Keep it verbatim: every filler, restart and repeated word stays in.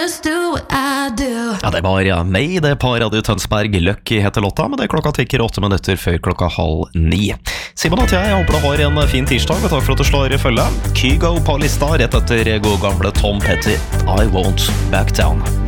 just do what I do. Ja, det var ja, meg, det på Radio Tønsberg. Lucky heter låta, men det er klokka tikker åtte minutter før klokka halv ni. Simon og jeg håper du har en fin tirsdag, og takk for at du slår i følge. Kygo på lista, rett etter god gamle Tom Petty, I Won't Back Down.